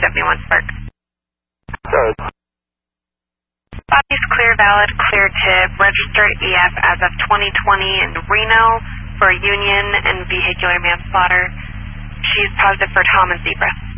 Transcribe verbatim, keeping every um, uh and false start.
seventy-one Spark. Good. Bobby's clear, valid, clear tip, registered E F as of twenty twenty in Reno for union and vehicular manslaughter. She's positive for Tom and Zebra.